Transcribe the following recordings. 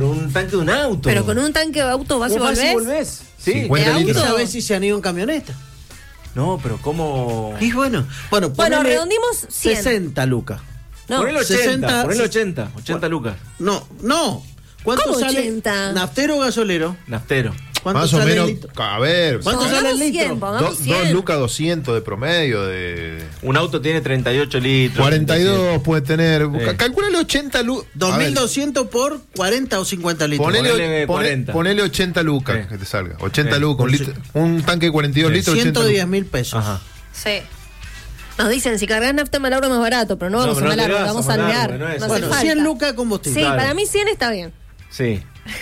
un tanque de un auto. Pero con un tanque de auto vas y volvés. Sí, 50 litros. auto? ¿Sabés si se han ido en camioneta? No, pero ¿cómo? Y bueno, ponele redondimos 100. 60 lucas. No, Ponele 80, 60, ponele 80 lucas. No. ¿Cuánto ¿Cómo sale? 80? ¿Naftero o gasolero? Naftero. ¿Cuánto Más o sale el menos, litro? a ver, ¿Cuánto sale el litro? Pongamos 100. 2 lucas 200 de promedio, de Un auto tiene 38 litros. 42 puede tener. Sí. Calculale 80 lucas. 2.200 por 40 o 50 litros. Ponele 40. Ponele 80 lucas Sí. que te salga. 80 Sí. lucas. Un tanque de 42 litros, 80 lucas. 110.000 pesos. Ajá. Sí. Nos dicen, si cargas nafta en Malauro es más barato, pero no vamos a Malauro, vamos a alvear. no es- No hace Bueno, falta. 100 lucas de combustible. Sí, Claro. para mí 100 está bien. Sí.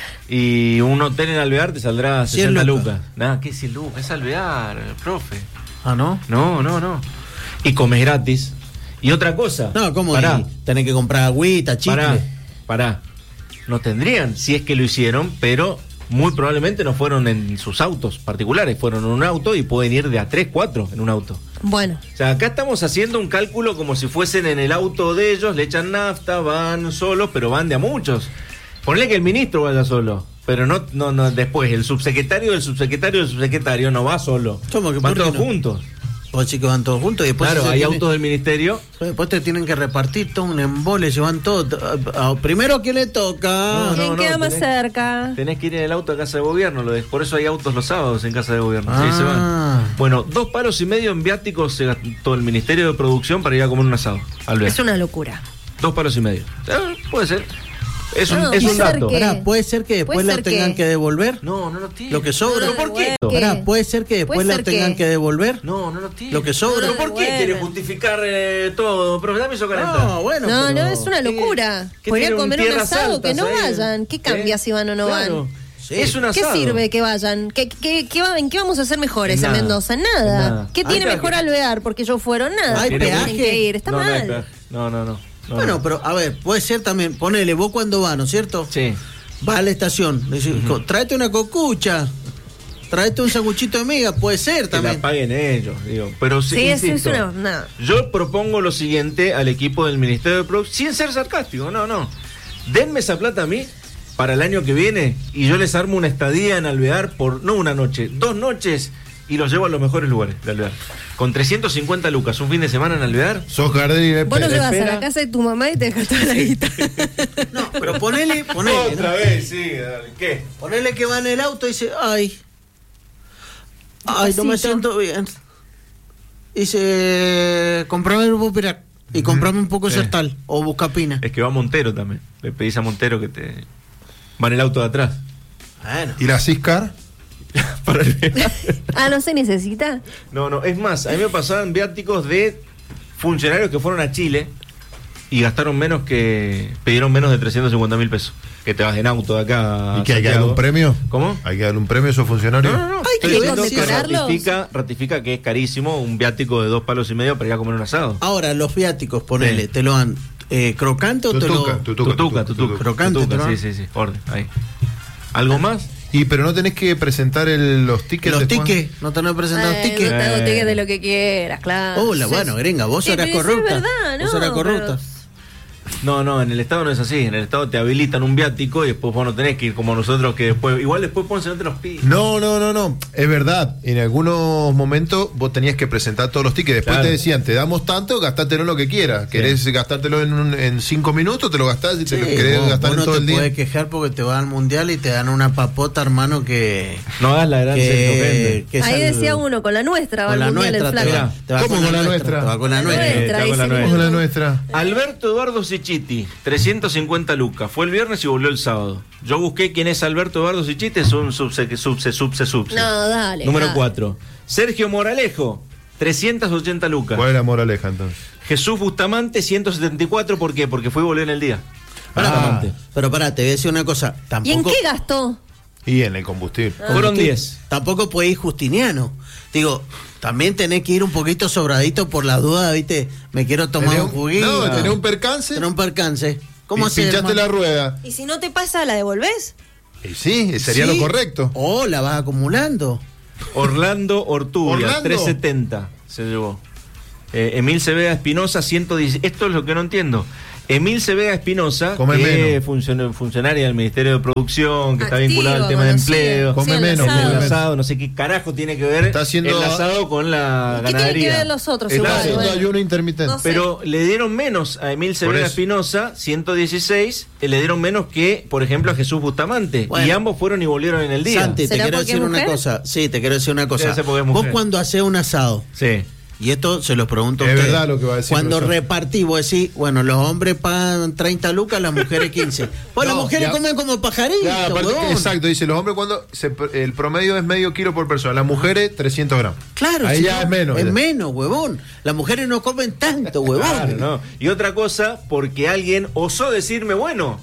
Y un hotel en Alvear te saldrá 100 60 lucas. lucas. Nada, ¿qué 100 lucas? Es Alvear, profe. Ah, ¿no? No. Y comes gratis. Y otra cosa. No, ¿cómo? Pará, Tenés que comprar agüita, chicle. pará. No tendrían, si es que lo hicieron, pero muy probablemente no fueron en sus autos particulares, fueron en un auto y pueden ir de a 3, 4 en un auto. Bueno, O sea, acá estamos haciendo un cálculo como si fuesen en el auto de ellos, le echan nafta, van solos, pero van de a muchos. Ponle que el ministro vaya solo, pero no después, el subsecretario del subsecretario del subsecretario no va solo. ¿Cómo que Van por qué todos no? juntos. Vos decís que van todos juntos y después Claro, se hay tiene- autos del ministerio. Después te tienen que repartir todo un embole, se van todos. Primero, ¿a quién le toca? ¿quién queda más cerca? Tenés que ir en el auto a casa de gobierno, por eso hay autos los sábados en casa de gobierno. Sí, Ah. se van. Bueno, 2,5 palos en viáticos se gastó el Ministerio de Producción para ir a comer un asado. Alvear. Es una locura. 2,5 palos. Puede ser. Es un, No, es un puede ser dato. que- Pará, ¿puede ser que después Puede lo ser tengan que- que devolver? No lo tiene. Lo que sobra. ¿Pero por qué? ¿Qué? Pará, ¿puede ser que después Puede lo ser tengan que- que devolver? No lo tiene. Lo que sobra. ¿Pero por qué bueno. quiere justificar todo? Pero dame eso calentar. No, bueno. No, pero- es una locura. ¿Qué Podría tiene un comer un tierras asado, que altas no ahí? vayan. ¿Qué cambia ¿Eh? si van o no Claro. van? Sí. Es un ¿Qué asado. sirve que vayan? ¿En qué vamos a ser mejores en Nada. Mendoza? En En nada. nada. ¿Qué Hay tiene peaje. mejor Alvear? Porque ellos fueron nada. Hay Tienen peaje. que ir. Está No hay mal. peaje. No. Bueno, pero a ver, puede ser también, ponele, vos cuando vas, ¿no es cierto? Sí. Vas a la estación, decís, tráete una cocucha, tráete un sanguchito de miga, puede ser Que también. la paguen ellos, digo. Pero sí, Sí, eso es insisto, una. Nada. yo propongo lo siguiente al equipo del Ministerio de Producción, sin ser sarcástico, no. Denme esa plata a mí para el año que viene y yo les armo una estadía en Alvear por, no una noche, 2 noches y los llevo a los mejores lugares de Alvear. Con 350 lucas, un fin de semana en Alvear. Sos Gardel y Vos lo llevas a espera. la casa de tu mamá y te dejas toda la guita. No, pero ponele, ¿no? vez, sí, dale. ¿Qué? Ponele que va en el auto y dice, ay, no me Despacito. siento bien. Dice, comprame un Bupirak y comprame un poco de Sí. Sertal o Buscapina. Es que va Montero también. Le pedís a Montero que te... Va en el auto de atrás. Bueno. ¿Y la Ciscar? Para Alvear. Ah, no se necesita. No, es más, a mí me pasaban viáticos de funcionarios que fueron a Chile y pidieron menos de 350.000 pesos. Que te vas en auto de acá. ¿Y a que hay que darle Santiago. un premio? ¿Cómo? ¿Hay que darle un premio a esos funcionarios? No. Hay Estoy que diciendo que condecorarlos. ratifica que es carísimo un viático de 2,5 palos para ir a comer un asado. Ahora, los viáticos, ponele, Sí. ¿te lo dan crocante o te lo...? Tutuca. Crocante, ¿no? Sí, orden, ahí. ¿Algo más? Y pero no tenés que presentar los tickets. Los después. tickets, no tenés presentado tickets. Te hago tickets de lo que quieras, claro. Hola, bueno, gringa, vos serás pero eso corrupta. es verdad, Vos ¿no? serás corrupta. No, en el Estado no es así. En el Estado te habilitan un viático y después vos no tenés que ir como nosotros que después... Igual después Ponce no te los pide. No. Es verdad. En algunos momentos vos tenías que presentar todos los tickets. Después Claro. te decían, te damos tanto, gastátelo en lo que quieras. ¿Querés gastártelo en 5 minutos? Te lo gastás. Si te lo querés vos, gastar vos en no todo te el día. puedes quejar porque te van al mundial y te dan una papota, hermano, que... No hagas la gran gente. que es Ahí al- decía uno, con la nuestra va con la al mundial el nuestra te flaco. va, te va ¿Cómo con la nuestra? Te va con la Con la nuestra. nuestra, Está con la dice. Vamos a la nuestra. Alberto Eduardo Sichiti, 350 lucas. Fue el viernes y volvió el sábado. Yo busqué quién es Alberto Eduardo Sichiti, es un subse. No, dale. Número dale. 4. Sergio Moralejo, 380 lucas. ¿Cuál es la moraleja entonces? Jesús Bustamante, 174. ¿Por qué? Porque fue y volvió en el día. Bustamante. Pero pará, te voy a decir una cosa. ¿Y en Tampoco, qué gastó? Y en el combustible. Fueron 10. tampoco puede ir Justiniano. Digo, también tenés que ir un poquito sobradito por la duda, ¿viste? Me quiero tomar ¿Tenés un juguito. No, tenés un percance. Tenés un percance. ¿Cómo y haces, pinchaste hermano? la rueda. ¿Y si no te pasa, la devolvés? Y sí, sería Sí. lo correcto. O la vas acumulando. Orlando Ortubia, Orlando. 370 se llevó. Emil Ceveda Espinosa, 110. Esto es lo que no entiendo. Emilce Vega Espinosa, Come que es funcionaria del Ministerio de Producción, que está vinculada al tema de empleo. Come Sí, menos. El asado, no sé qué carajo tiene que ver Está haciendo- el asado con la ¿Qué ganadería. tiene que ver los otros Está igual? Está haciendo Bueno. ayuno intermitente. No sé. Pero le dieron menos a Emilce Por Vega eso. Espinosa, 116, le dieron menos que, por ejemplo, a Jesús Bustamante. Bueno. y ambos fueron y volvieron en el día. Santi, te ¿Será quiero porque decir es una mujer? cosa. Sí, te quiero decir una cosa. Debe ser porque es Vos mujer. cuando hacés un asado, Sí. y esto se los pregunto a Es ustedes. verdad lo que va a decir, Cuando profesor. repartís, vos decís, bueno, los hombres pagan 30 lucas, las mujeres 15. Pues No, las mujeres ya- comen como pajaritos, Claro, aparte, huevón. exacto, dice los hombres cuando el promedio es medio kilo por persona, las mujeres 300 gramos. Claro, ahí si ya no, es menos. Es ya. menos, huevón. Las mujeres no comen tanto, huevón. Claro, no. Y otra cosa, porque alguien osó decirme, bueno,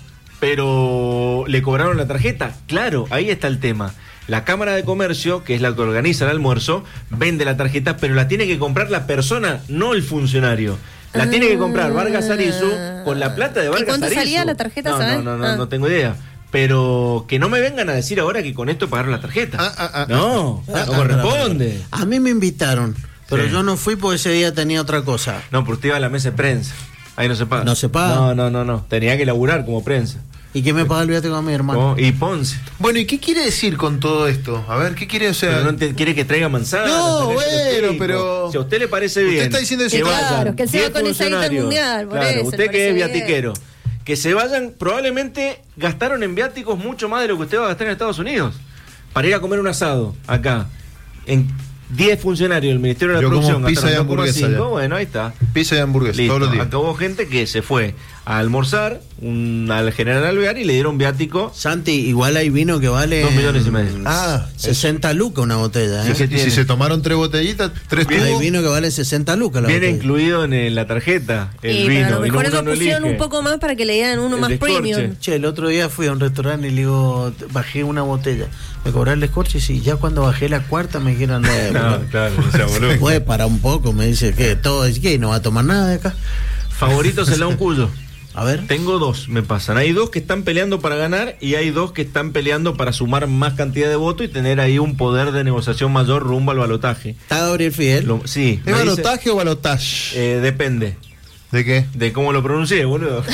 pero le cobraron la tarjeta. Claro, ahí está el tema. La Cámara de Comercio, que es la que organiza el almuerzo, vende la tarjeta, pero la tiene que comprar la persona, no el funcionario. La tiene que comprar Vargas Arizu con la plata de Vargas cuánto Arizu. salía la tarjeta, no, sabes? No tengo idea. Pero que no me vengan a decir ahora que con esto pagaron la tarjeta. No corresponde. A mí me invitaron, pero Sí. yo no fui porque ese día tenía otra cosa. No, porque usted iba a la mesa de prensa. Ahí no se paga. No se paga. No. Tenía que laburar como prensa. ¿Y qué me paga el viático a mi hermano? Y Ponce. Bueno, ¿y qué quiere decir con todo esto? A ver, ¿qué quiere? O sea, Pero no quiere que traiga manzanas. No, tenés bueno, explico. pero- Si a usted le parece Usted bien. está diciendo eso. que Claro, vayan que él se va 10 con esa guita al funcionarios. mundial, por Claro, eso, usted le que es parece bien. viatiquero. Que se vayan, probablemente gastaron en viáticos mucho más de lo que usted va a gastar en Estados Unidos. Para ir a comer un asado acá. En 10 funcionarios del Ministerio de la Yo como Producción. pizza gastaron y hamburguesa 2,5. ya. Bueno, ahí está. pizza y hamburguesa Listo. todos los días. Acá hubo gente que se fue a almorzar al General Alvear y le dieron viático Santi, igual hay vino que vale 2,5 millones. Ah, 60 lucas una botella, ¿eh? Sí, y si se tomaron 3 botellitas, 3 Bien, Hay tubos. vino que vale 60 lucas la Viene botella. incluido en la tarjeta el Y vino. pero a lo y mejor uno eso no pusieron elige. un poco más para que le dieran uno El más descorche. premium. Che, el otro día fui a un restaurante y le digo, bajé una botella. Me cobraron el descorche y sí, ya cuando bajé la cuarta me dijeron, No, claro, o sea, boludo. Puede parar un poco, me dice que todo es que no va a tomar nada de acá. Favoritos en la Uncuyo. A ver. Tengo 2, me pasan. Hay 2 que están peleando para ganar y hay 2 que están peleando para sumar más cantidad de votos y tener ahí un poder de negociación mayor rumbo al balotaje. ¿Está Gabriel Fidel? Sí. ¿Es me dice- balotaje o balotaje? depende ¿De qué? de cómo lo pronuncié, boludo.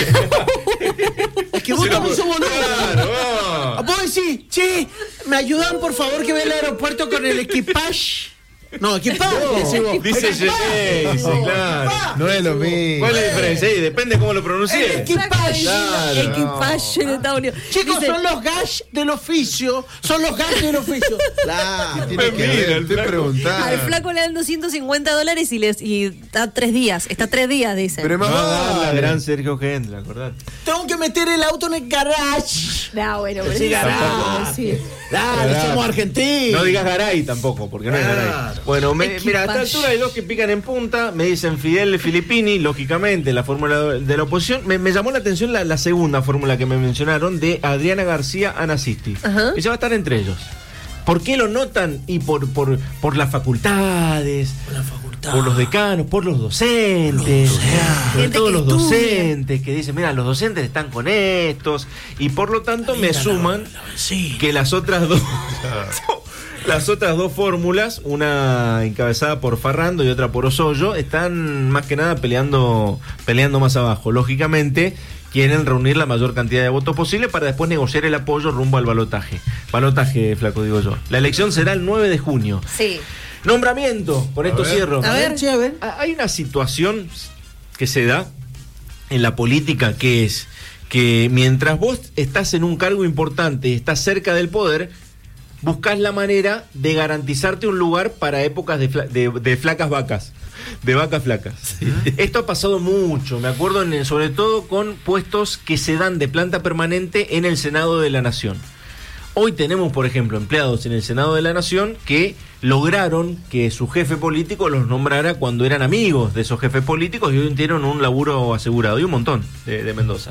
Es que vos también sos boludo. Claro, Vos decís, che, ¿me ayudan por favor que ve el aeropuerto con el equipaje? No, equipaje, decís vos. dice Geneise, claro. No es lo mismo. ¿Cuál es la diferencia? Sí, depende cómo lo pronuncié. Equipaje. Claro. Equipaje en Estados Unidos. Chicos, Dice, son los gash del oficio. Son los gash del oficio. Claro. Tiene que Mira, ver, el estoy flaco. preguntando. al flaco le dan $250 y está 3 días. Está 3 días, dicen. Pero No, más la vale. gran Sergio Gendra, acordate. Tengo que meter el auto en el garage. No, bueno, pero Sí, eso garage. tampoco, sí. Dale, somos argentinos. No digas Garay tampoco, porque no es Garay. Claro. Bueno, mira, a esta Equipaje. altura hay 2 que pican en punta. Me dicen Fidel Filippini, lógicamente, la fórmula de la oposición. Me llamó la atención la segunda fórmula que me mencionaron de Adriana García Anasisti. Ajá. Ella va a estar entre ellos. ¿Por qué lo notan? Y por las facultades, por los decanos, por los docentes, sobre Gente todo que los estudia. docentes que dicen, mira, los docentes están con estos, y por lo tanto me suman que las otras dos fórmulas, una encabezada por Farrando y otra por Osoyo, están más que nada peleando más abajo. Lógicamente quieren reunir la mayor cantidad de votos posible para después negociar el apoyo rumbo al balotaje. Balotaje, flaco, digo yo. La elección será el 9 de junio. Sí. Nombramiento, con esto ver. cierro. A ver. Che, a ver. Hay una situación que se da en la política que es que mientras vos estás en un cargo importante y estás cerca del poder, buscas la manera de garantizarte un lugar para épocas de flacas vacas, de vacas flacas. Esto ha pasado mucho, me acuerdo sobre todo con puestos que se dan de planta permanente en el Senado de la Nación. Hoy tenemos, por ejemplo, empleados en el Senado de la Nación que lograron que su jefe político los nombrara cuando eran amigos de esos jefes políticos y hoy tienen un laburo asegurado. Y un montón de Mendoza.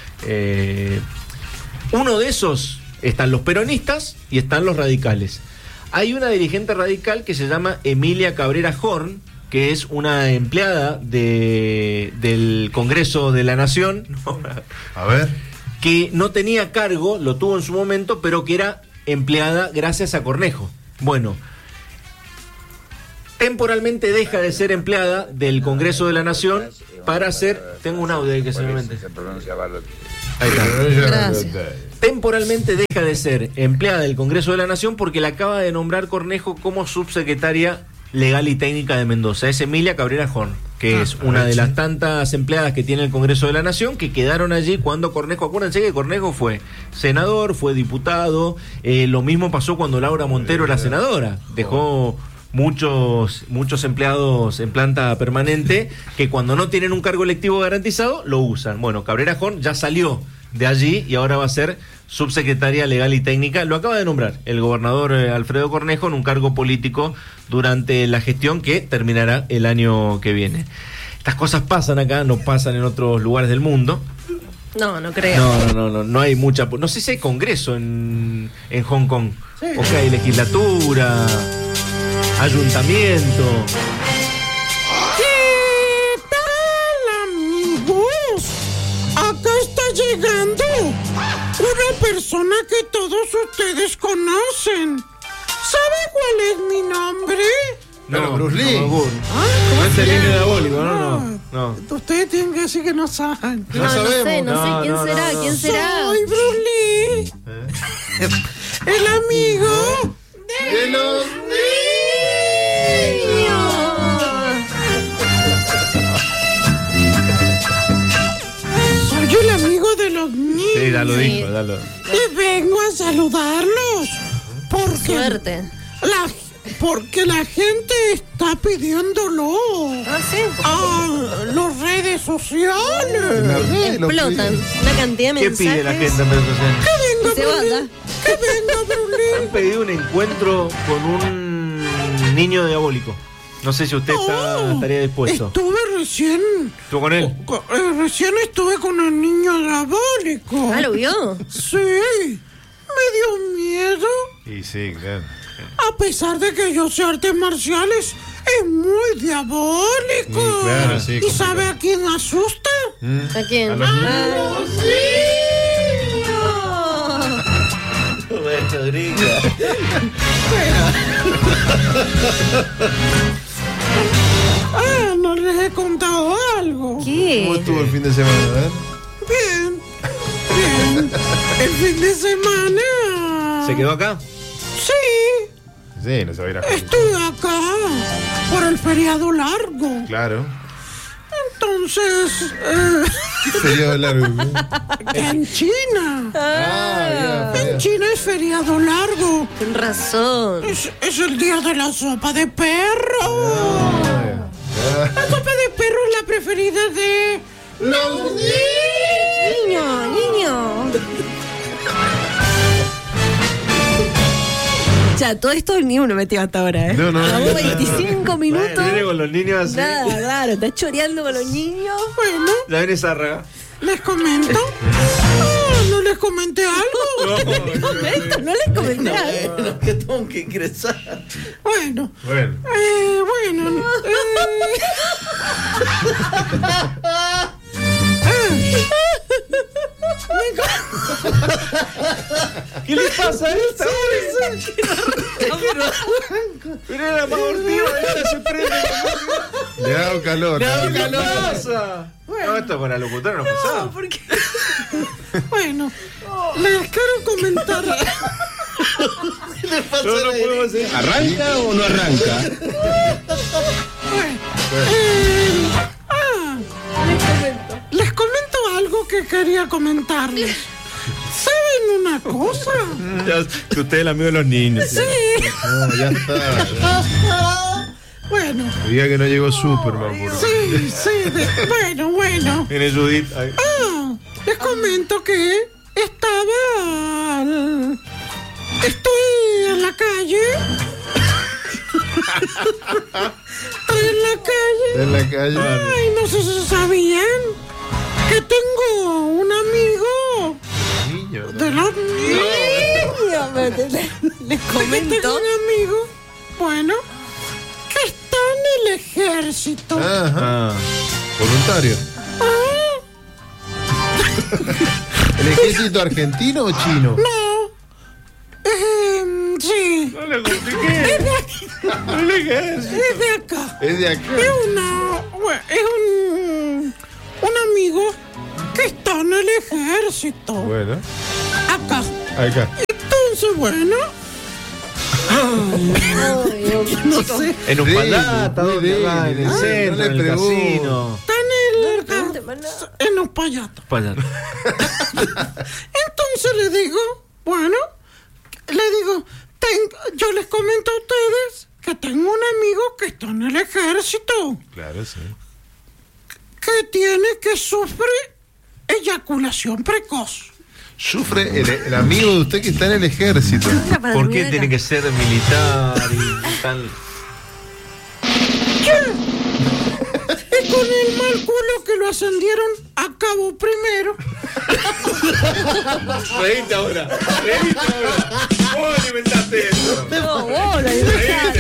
Uno de esos están los peronistas y están los radicales. Hay una dirigente radical que se llama Emilia Cabrera Horn, que es una empleada del Congreso de la Nación. A ver. Que no tenía cargo, lo tuvo en su momento, pero que era empleada gracias a Cornejo. Bueno, temporalmente deja de ser empleada del Congreso de la Nación para ser... Tengo un audio ahí que se me mente. Ahí está. Gracias. Temporalmente deja de ser empleada del Congreso de la Nación porque la acaba de nombrar Cornejo como subsecretaria legal y técnica de Mendoza. Es Emilia Cabrera Horn, que es una de las tantas empleadas que tiene el Congreso de la Nación que quedaron allí cuando Cornejo, acuérdense que Cornejo fue senador, fue diputado, lo mismo pasó cuando Laura Montero era senadora, dejó muchos empleados en planta permanente que cuando no tienen un cargo electivo garantizado lo usan. Bueno, Cabrera Horn ya salió de allí y ahora va a ser subsecretaria legal y técnica. Lo acaba de nombrar el gobernador Alfredo Cornejo en un cargo político durante la gestión que terminará el año que viene. Estas cosas pasan acá, no pasan en otros lugares del mundo. No creo. No hay mucha... No sé si hay congreso en Hong Kong. Sí. O que hay legislatura, ayuntamiento. ¿Qué tal, amigos? Acá está llegando una persona que todos ustedes conocen. ¿Sabe cuál es mi nombre? No, Bruce Lee. No es el niño diabólico, no. Ustedes tienen que decir que no saben. No sé quién será. Soy Bruce Lee. El amigo de los Soy el amigo de los niños. Sí, ya lo dijo, dalo. Y vengo a saludarlos. Porque la gente está pidiéndolo. ¿Sí? Las redes sociales. Explotan una cantidad de mensajes. ¿Qué pide la gente en redes sociales? Que venga, Brulín. Han pedido un encuentro con un niño diabólico. No sé si usted estaría dispuesto. ¿Estuvo con él? Recién estuve con el niño diabólico. ¿Lo vio? Sí. Me dio miedo. Y sí, claro. A pesar de que yo sé artes marciales, es muy diabólico. Claro, sí, ¿Y sabe a quién asusta? ¿A quién? A los niños. No les he contado algo. ¿Qué? ¿Cómo estuvo el fin de semana? Bien. El fin de semana. ¿Se quedó acá? Sí. Sí, no se va a ir a jugar. Estuve acá por el feriado largo. Claro. Entonces, Feriado largo. en China. En China es feriado largo. Con razón. Es el día de la sopa de perro. La sopa de perro es la preferida de los Niño. Ya, todo esto ni uno metió hasta ahora, ¿eh? No. Llevamos 25 minutos. Bueno, viene con los niños así. Nada, claro, está choreando con los niños. Bueno, Ya viene Zárraga. les comento. ¿No les comenté algo? No les comenté algo. Bueno, que tengo que ingresar. Bueno. ¿Qué le pasa a esta? Mira la más abortiva, esta se prende. Le ha dado calor. ¿Qué pasa? No, esto con la locutora no pasaba. ¿Por qué? Bueno, les quiero comentar. No podemos decir. ¿Arranca o no arranca? Les comento algo que quería comentarles. ¿Saben una cosa? Que usted es el amigo de los niños. Sí. No, ya está. Bueno. El día que no llegó Superman. Sí. Bueno. Viene Judith. Ay. Les comento que estoy en la calle. En la calle. Ay, no sé si sabían que tengo un amigo Niño. de los niños. Les Que comento. tengo un amigo, bueno, que está en el ejército. Ajá. Voluntario. Ah, ¿El ejército argentino o chino? no. Sí. No le compliqué. Es de acá. Es de acá. Es un amigo que está en el ejército. Bueno. Acá. Acá. Entonces, bueno. No sé. En un palata, ¿dónde va? En el no centro, le en el pregunto. casino. Está en los payatos. Palata. Entonces le digo, yo les comento a ustedes que tengo un amigo que está en el ejército. Claro, sí. Que sufre eyaculación precoz. Sufre el amigo de usted que está en el ejército. ¿Por qué tiene que ser militar y tal? Y con el mal culo que lo ascendieron a cabo primero. Reíste ahora. Vos alimentaste eso. No, vos lo